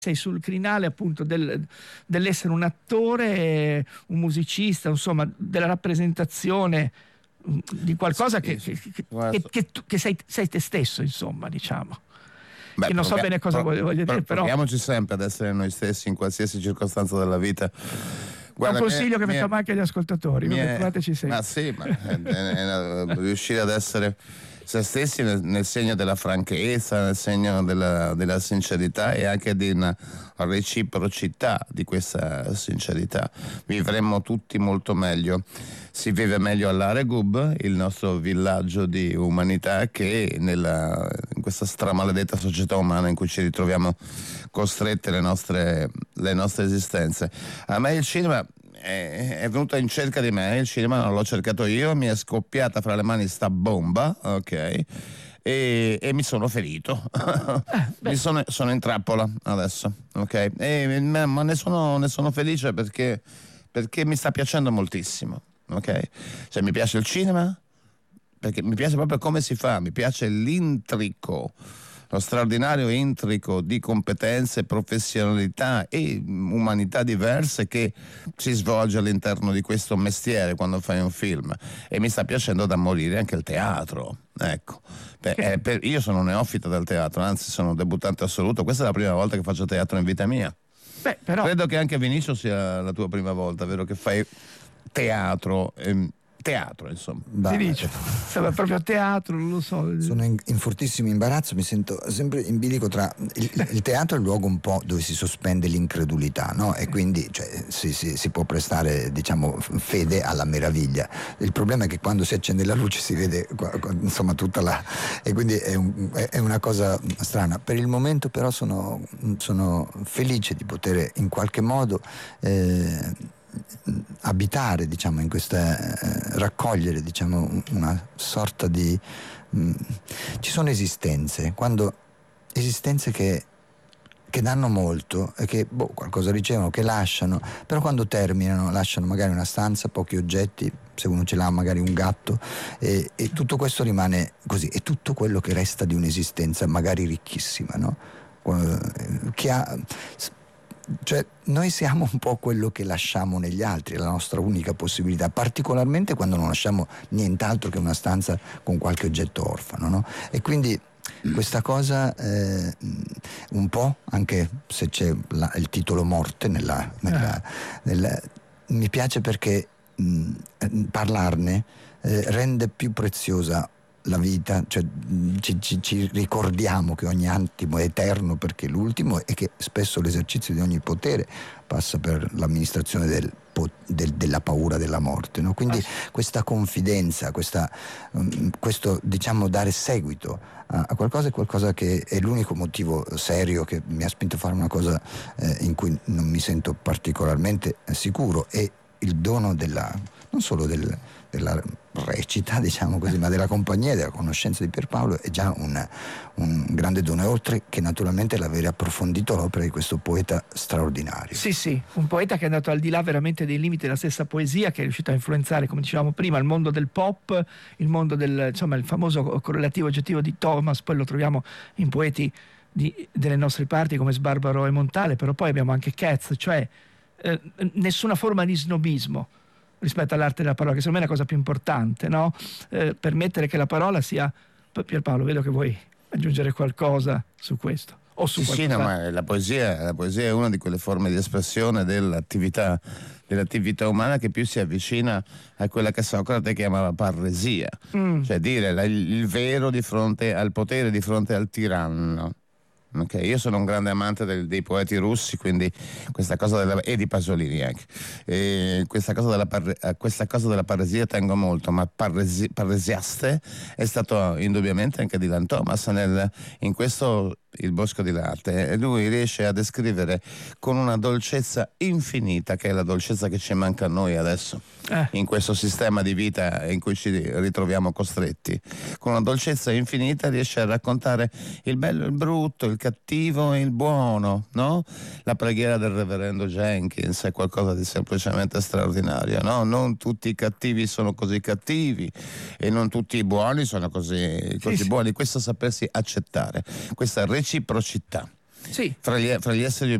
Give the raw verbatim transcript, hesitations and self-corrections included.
sei sul crinale appunto del, dell'essere un attore, un musicista, insomma, della rappresentazione di qualcosa sì, che, sì. che, Guarda, che, che, tu, che sei, sei te stesso, insomma, diciamo. beh, Che non so provi- bene cosa pro- voglio, voglio pro- dire, però proviamoci sempre ad essere noi stessi in qualsiasi circostanza della vita. è Guarda, un consiglio mi è- che mettiamo anche agli ascoltatori, mi vabbè, è- provateci ma sempre. sì, ma è- è- è- riuscire ad essere se stessi nel, nel segno della franchezza, nel segno della, della sincerità e anche di una reciprocità di questa sincerità. Vivremmo tutti molto meglio. Si vive meglio all'Aregub, il nostro villaggio di umanità, che nella, in questa stramaledetta società umana in cui ci ritroviamo costrette le nostre, le nostre esistenze. A me il cinema è, è venuta in cerca di me, il cinema non l'ho cercato io, mi è scoppiata fra le mani sta bomba, ok? E, e mi sono ferito. mi sono, sono in trappola adesso, ok? E, ma ne sono, ne sono felice perché, perché mi sta piacendo moltissimo, ok? Cioè mi piace il cinema perché mi piace proprio come si fa, mi piace l'intrico, lo straordinario intrico di competenze, professionalità e umanità diverse che si svolge all'interno di questo mestiere quando fai un film, e mi sta piacendo da morire anche il teatro, ecco. Beh, eh, per, io sono neofita del teatro, anzi sono debuttante assoluto, questa è la prima volta che faccio teatro in vita mia. Beh, però Credo che anche Vinicio sia la tua prima volta, vero, che fai teatro, ehm, teatro insomma. ti dice, sembra proprio teatro, non lo so. Sono in, in fortissimo imbarazzo, mi sento sempre in bilico tra il, il teatro è il luogo un po' dove si sospende l'incredulità, no? E quindi cioè, si, si, si può prestare, diciamo, fede alla meraviglia. Il problema è che quando si accende la luce si vede insomma tutta la, e quindi è, un, è una cosa strana. Per il momento però sono, sono felice di poter in qualche modo eh, abitare, diciamo, in questa eh, raccogliere, diciamo, una sorta di mh, ci sono esistenze, quando esistenze che che danno molto e che boh, qualcosa ricevono, che lasciano, però quando terminano lasciano magari una stanza, pochi oggetti, se uno ce l'ha magari un gatto, e, e tutto questo rimane così, è tutto quello che resta di un'esistenza magari ricchissima, no? Che ha, cioè noi siamo un po' quello che lasciamo negli altri, è la nostra unica possibilità, particolarmente quando non lasciamo nient'altro che una stanza con qualche oggetto orfano, no? E quindi questa cosa eh, un po', anche se c'è la, il titolo morte nella, nella, nella, mi piace perché mh, parlarne eh, rende più preziosa la vita, cioè ci, ci, ci ricordiamo che ogni attimo è eterno perché è l'ultimo, e che spesso l'esercizio di ogni potere passa per l'amministrazione del, del, della paura della morte, no? Quindi ah. questa confidenza, questa, um, questo, diciamo, dare seguito a, a qualcosa è qualcosa che è l'unico motivo serio che mi ha spinto a fare una cosa eh, in cui non mi sento particolarmente sicuro, e il dono della, non solo del, della recita, diciamo così, ma della compagnia e della conoscenza di Pierpaolo è già un, un grande dono, e oltre che naturalmente l'avere approfondito l'opera di questo poeta straordinario. Sì, sì, un poeta che è andato al di là veramente dei limiti della stessa poesia, che è riuscito a influenzare, come dicevamo prima, il mondo del pop, il mondo del, insomma, il famoso correlativo oggettivo di Thomas, poi lo troviamo in poeti di, delle nostre parti come Sbarbaro e Montale, però poi abbiamo anche Keats, cioè eh, nessuna forma di snobismo rispetto all'arte della parola, che secondo me è la cosa più importante, no? Eh, permettere che la parola sia... Pierpaolo, vedo che vuoi aggiungere qualcosa su questo. O su sì, sì, no, ma la poesia, la poesia è una di quelle forme di espressione dell'attività, dell'attività umana che più si avvicina a quella che Socrate chiamava parresia, mm. cioè dire la, il vero di fronte al potere, di fronte al tiranno. Okay, io sono un grande amante del, dei poeti russi, quindi questa cosa della, e di Pasolini anche, e questa, cosa della parre, questa cosa della parresia tengo molto, ma parresi, parresiaste è stato indubbiamente anche Dylan Thomas nel, in questo Il bosco di latte, e lui riesce a descrivere con una dolcezza infinita, che è la dolcezza che ci manca a noi adesso eh. in questo sistema di vita in cui ci ritroviamo costretti, con una dolcezza infinita riesce a raccontare il bello e il brutto, il cattivo e il buono, no? La preghiera del reverendo Jenkins è qualcosa di semplicemente straordinario, no? Non tutti i cattivi sono così cattivi e non tutti i buoni sono così, così sì, buoni, questo sapersi accettare, questa reciprocità. Sì. Fra gli, fra gli esseri